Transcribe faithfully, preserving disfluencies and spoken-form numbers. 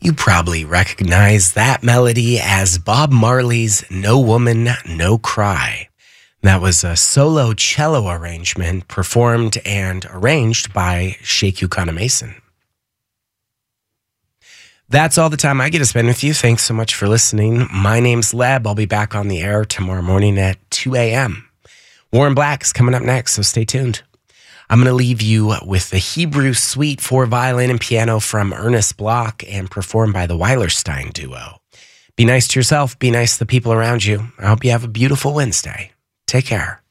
You probably recognize that melody as Bob Marley's No Woman, No Cry. That was a solo cello arrangement performed and arranged by Sekou Kana-Mason. That's all the time I get to spend with you. Thanks so much for listening. My name's Leb. I'll be back on the air tomorrow morning at two a.m. Warren Black is coming up next, so stay tuned. I'm going to leave you with the Hebrew Suite for violin and piano from Ernest Bloch and performed by the Weilerstein Duo. Be nice to yourself. Be nice to the people around you. I hope you have a beautiful Wednesday. Take care.